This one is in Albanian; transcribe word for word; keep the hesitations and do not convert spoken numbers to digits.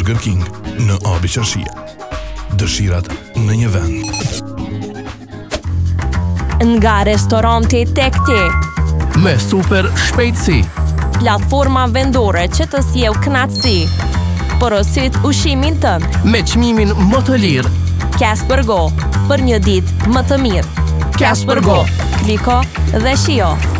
Burger King në Abi Qershia. Dëshirat në një vend. Nga restoranti tek ti, me super shpejtësi, platforma vendore që të sjell kënaqësi. Porosit ushimin tënd. me çmimin më të lirë. Kasper Go, për një ditë më të mirë. Kasper Go. Kliko dhe shio.